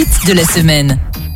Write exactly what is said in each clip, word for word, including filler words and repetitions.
hits de la semaine.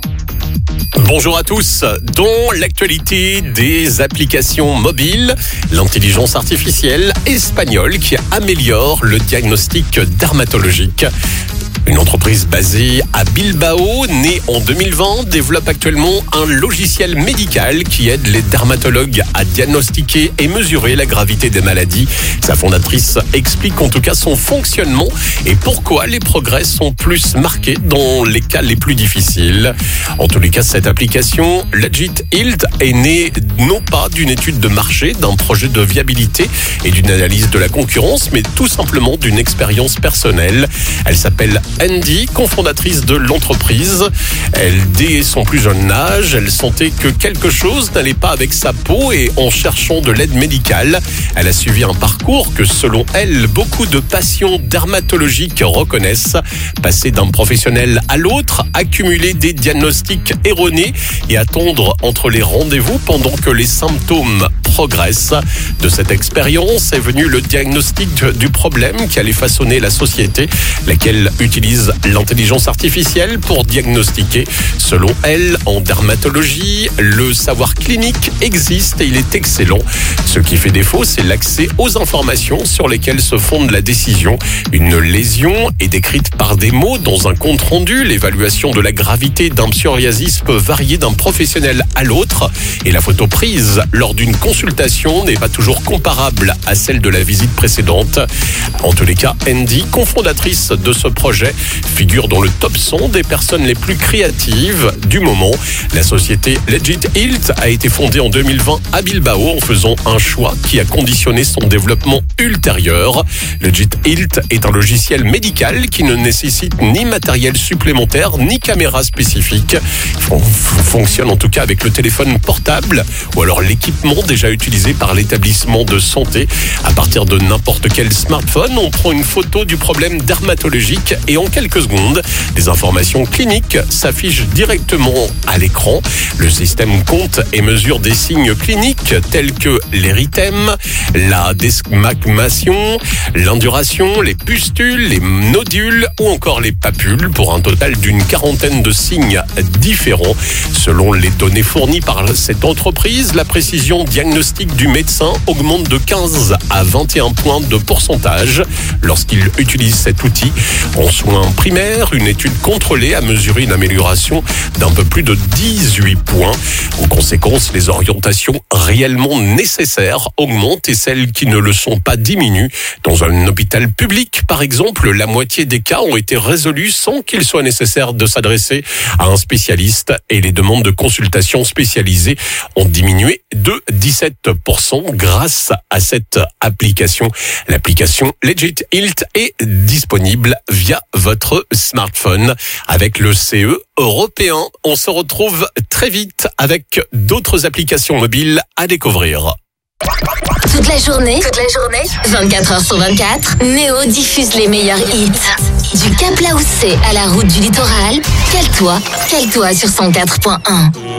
Bonjour à tous. Dans l'actualité des applications mobiles, l'intelligence artificielle espagnole qui améliore le diagnostic dermatologique. Une entreprise basée à Bilbao, née en deux mille vingt, développe actuellement un logiciel médical qui aide les dermatologues à diagnostiquer et mesurer la gravité des maladies. Sa fondatrice explique en tout cas son fonctionnement et pourquoi les progrès sont plus marqués dans les cas les plus difficiles. En tous les cas, cette application Legit Health est née non pas d'une étude de marché, d'un projet de viabilité et d'une analyse de la concurrence, mais tout simplement d'une expérience personnelle. Elle s'appelle Andy, cofondatrice de l'entreprise. Elle, dès son plus jeune âge, elle sentait que quelque chose n'allait pas avec sa peau et en cherchant de l'aide médicale, elle a suivi un parcours que, selon elle, beaucoup de patients dermatologiques reconnaissent. Passer d'un professionnel à l'autre, accumuler des diagnostics erronés et attendre entre les rendez-vous pendant que les symptômes progressent. De cette expérience est venu le diagnostic du problème qui allait façonner la société, laquelle utilise l'intelligence artificielle pour diagnostiquer. Selon elle, en dermatologie, le savoir clinique existe et il est excellent. Ce qui fait défaut, c'est l'accès aux informations sur lesquelles se fonde la décision. Une lésion est décrite par des mots dans un compte rendu. L'évaluation de la gravité d'un psoriasis peut varier d'un professionnel à l'autre et la photo prise lors d'une consultation n'est pas toujours comparable à celle de la visite précédente. En tous les cas, Andy, cofondatrice de ce projet, figure dans le top cent des personnes les plus créatives du moment. La société Legit Health a été fondée en deux mille vingt à Bilbao en faisant un choix qui a conditionné son développement ultérieur. Legit Health est un logiciel médical qui ne nécessite ni matériel supplémentaire ni caméra spécifique. Il fonctionne en tout cas avec le téléphone portable ou alors l'équipement déjà utilisé par l'établissement de santé. À partir de n'importe quel smartphone, on prend une photo du problème dermatologique et en quelques secondes, des informations cliniques s'affichent directement à l'écran. Le système compte et mesure des signes cliniques tels que l'érythème, la desquamation, l'induration, les pustules, les nodules ou encore les papules pour un total d'une quarantaine de signes différents. Selon les données fournies par cette entreprise, la précision diagnostique du médecin augmente de quinze à vingt et un points de pourcentage lorsqu'il utilise cet outil. En soins primaires, une étude contrôlée a mesuré une amélioration d'un peu plus de dix-huit points. En conséquence, les orientations réellement nécessaires augmentent et celles qui ne le sont pas diminuent. Dans un hôpital public, par exemple, la moitié des cas ont été résolus sans qu'il soit nécessaire de s'adresser à un spécialiste et les demandes de consultation spécialisées ont diminué de dix-sept pour cent grâce à cette application. L'application Legit Health est disponible via votre smartphone avec le C E européen. On se retrouve très vite avec d'autres applications mobiles à découvrir. Toute la journée, toute la journée, vingt-quatre heures sur vingt-quatre, Néo diffuse les meilleurs hits. Du Cap Laoussé à la route du littoral, cale-toi, cale-toi sur cent quatre point un.